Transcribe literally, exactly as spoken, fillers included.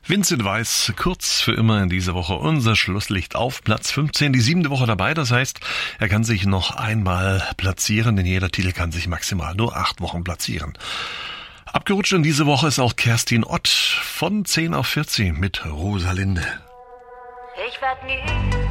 Vincent Weiss, kurz für immer in dieser Woche unser Schlusslicht auf Platz fünfzehn, die siebte Woche dabei. Das heißt, er kann sich noch einmal platzieren, denn jeder Titel kann sich maximal nur acht Wochen platzieren. Abgerutscht in diese Woche ist auch Kerstin Ott von zehn auf vierzehn mit Rosalinde. Ich werd nie